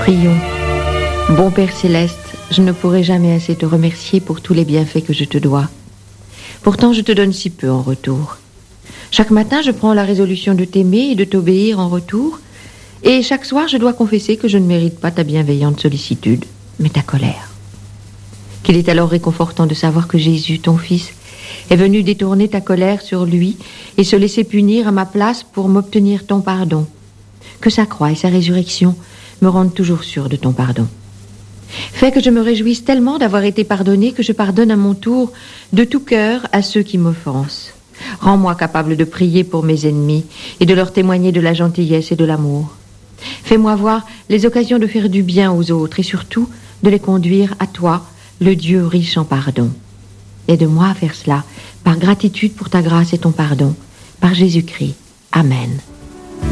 Prions. Bon Père Céleste, je ne pourrai jamais assez te remercier pour tous les bienfaits que je te dois. Pourtant, je te donne si peu en retour. Chaque matin, je prends la résolution de t'aimer et de t'obéir en retour. Et chaque soir, je dois confesser que je ne mérite pas ta bienveillante sollicitude, mais ta colère. Qu'il est alors réconfortant de savoir que Jésus, ton Fils, est venu détourner ta colère sur lui et se laisser punir à ma place pour m'obtenir ton pardon. Que sa croix et sa résurrection me rendent toujours sûre de ton pardon. Fais que je me réjouisse tellement d'avoir été pardonnée que je pardonne à mon tour de tout cœur à ceux qui m'offensent. Rends-moi capable de prier pour mes ennemis et de leur témoigner de la gentillesse et de l'amour. Fais-moi voir les occasions de faire du bien aux autres et surtout de les conduire à toi, le Dieu riche en pardon. Aide-moi à faire cela par gratitude pour ta grâce et ton pardon. Par Jésus-Christ. Amen.